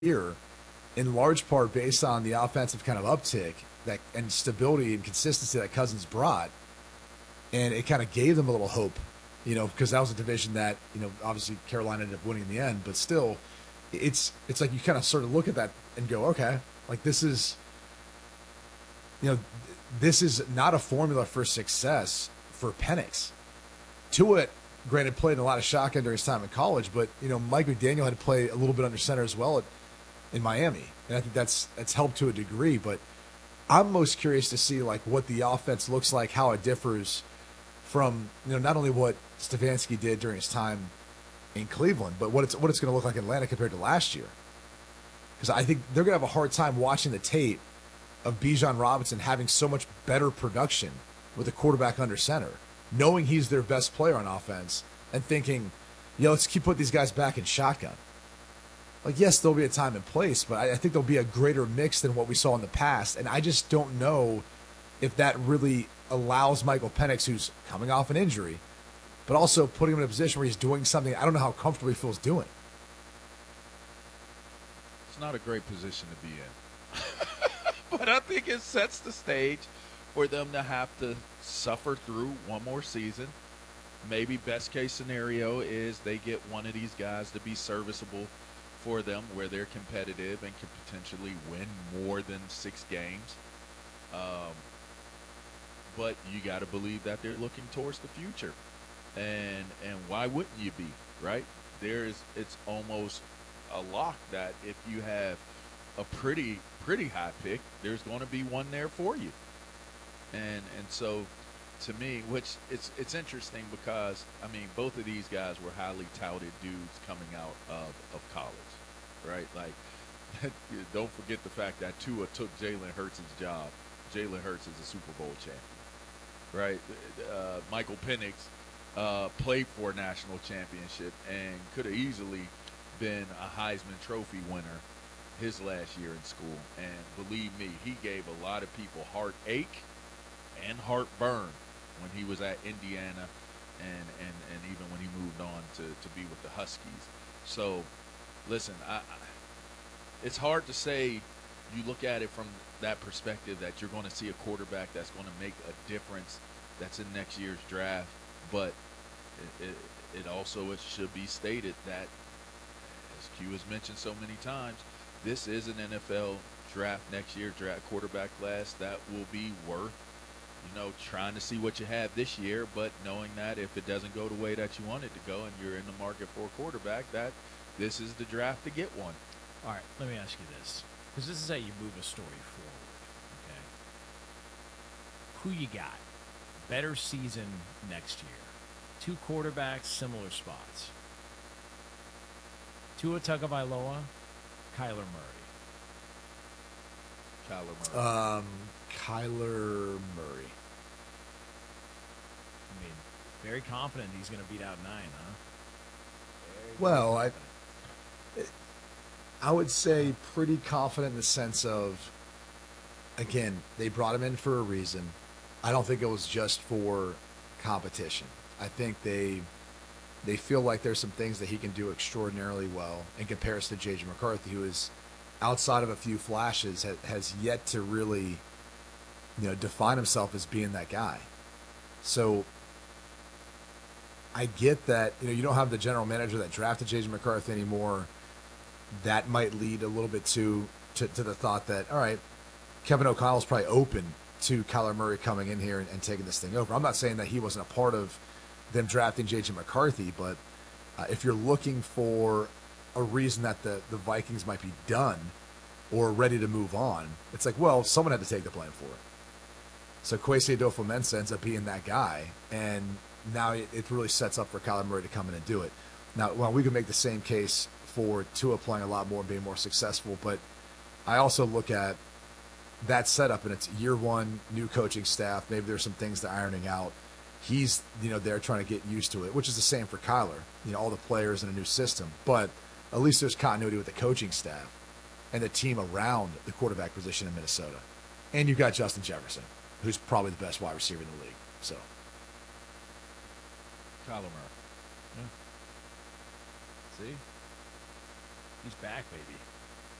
year, in large part based on the offensive kind of uptick that and stability and consistency that Cousins brought, and it kind of gave them a little hope, because that was a division that obviously Carolina ended up winning in the end, but still, it's like you kind of sort of look at that and go, okay, like this is not a formula for success for Penix. Tua, granted, played a lot of shotgun during his time in college, but Mike McDaniel had to play a little bit under center as well in Miami, and I think that's helped to a degree. But I'm most curious to see like what the offense looks like, how it differs from not only what Stefanski did during his time in Cleveland, but what it's going to look like in Atlanta compared to last year. Because I think they're going to have a hard time watching the tape of Bijan Robinson having so much better production with a quarterback under center, knowing he's their best player on offense, and thinking, let's keep putting these guys back in shotgun. Like, yes, there'll be a time and place, but I think there'll be a greater mix than what we saw in the past, and I just don't know if that really allows Michael Penix, who's coming off an injury, but also putting him in a position where he's doing something I don't know how comfortable he feels doing. It's not a great position to be in. But I think it sets the stage for them to have to suffer through one more season. Maybe best case scenario is they get one of these guys to be serviceable for them where they're competitive and can potentially win more than 6 games. But you got to believe that they're looking towards the future. And why wouldn't you be, right? It's almost a lock that if you have a pretty high pick, there's going to be one there for you. And so to me, which it's interesting because both of these guys were highly touted dudes coming out of college, right? Like, don't forget the fact that Tua took Jalen Hurts' job. Jalen Hurts is a Super Bowl champion, right? Michael Penix played for a national championship and could have easily been a Heisman Trophy winner his last year in school. And believe me, he gave a lot of people heartache and heartburn when he was at Indiana and even when he moved on to be with the Huskies. So, listen, it's hard to say you look at it from that perspective that you're going to see a quarterback that's going to make a difference that's in next year's draft. But it also should be stated that, as Q has mentioned so many times, this is an NFL draft next year, draft quarterback class that will be worth, trying to see what you have this year, but knowing that if it doesn't go the way that you want it to go and you're in the market for a quarterback, that this is the draft to get one. All right, let me ask you this, because this is how you move a story forward, okay? Who you got? Better season next year. 2 quarterbacks, similar spots. Tua Tagovailoa, Kyler Murray. Kyler Murray. Very confident he's going to beat out 9, huh? Well, I would say pretty confident in the sense of, again, they brought him in for a reason. I don't think it was just for competition. I think they feel like there's some things that he can do extraordinarily well in comparison to J.J. McCarthy, who is, outside of a few flashes, has yet to really, define himself as being that guy. So I get that, you don't have the general manager that drafted J.J. McCarthy anymore. That might lead a little bit to the thought that, all right, Kevin O'Connell's probably open to Kyler Murray coming in here and taking this thing over. I'm not saying that he wasn't a part of them drafting J.J. McCarthy, but if you're looking for a reason that the Vikings might be done or ready to move on, it's like, well, someone had to take the blame for it. So Kwesi Adofo-Mensah ends up being that guy, and now it really sets up for Kyler Murray to come in and do it. Now, well, we could make the same case for Tua playing a lot more and being more successful, but I also look at that setup, and it's year one, new coaching staff. Maybe there's some things they're ironing out. He's, they're trying to get used to it, which is the same for Kyler. All the players in a new system. But at least there's continuity with the coaching staff and the team around the quarterback position in Minnesota. And you've got Justin Jefferson, who's probably the best wide receiver in the league. So, Kyler Murray. Yeah. See? He's back, baby.